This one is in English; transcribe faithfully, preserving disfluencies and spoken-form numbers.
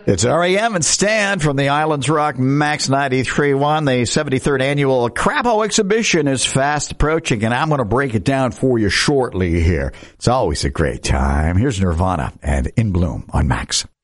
It's R E M and Stan from the Islands Rock Max ninety-three point one. The seventy-third annual Crapo exhibition is fast approaching, and I'm going to break it down for you shortly here. It's always a great time. Here's Nirvana and In Bloom on Max.